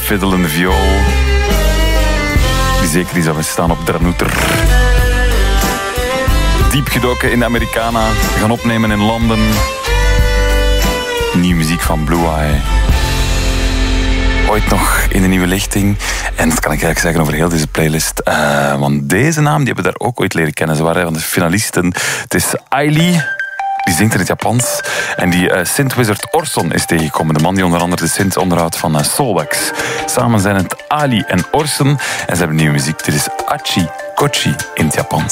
fiddle en de viool. Die zeker is dat we staan op Dranouter. Diep gedoken in de Americana. Gaan opnemen in Londen. Nieuwe muziek van Blue Eye. Ooit nog in een nieuwe lichting. En dat kan ik eigenlijk zeggen over heel deze playlist. Want deze naam, die hebben we daar ook ooit leren kennen. Ze waren van de finalisten. Het is Ailey. Die zingt in het Japans. En die synth-wizard Orson is tegengekomen. De man die onder andere de synth onderhoudt van Soulwax. Samen zijn het Ali en Orson. En ze hebben nieuwe muziek. Dit is Achi Kochi in het Japans.